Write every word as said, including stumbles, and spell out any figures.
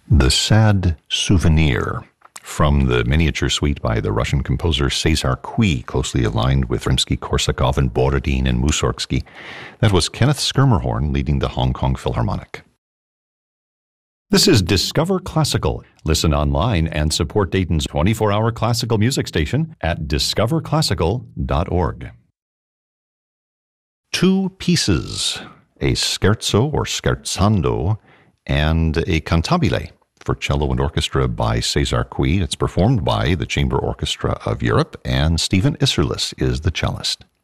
The Sad Souvenir, from the miniature suite by the Russian composer Cesar Cui, closely aligned with Rimsky-Korsakov and Borodin and Mussorgsky. That was Kenneth Schermerhorn leading the Hong Kong Philharmonic. This is Discover Classical. Listen online and support Dayton's twenty-four hour classical music station at discover classical dot org. Two pieces, a scherzo or scherzando, and a cantabile for cello and orchestra by Cesar Cui. It's performed by the Chamber Orchestra of Europe, and Stephen Isserlis is the cellist.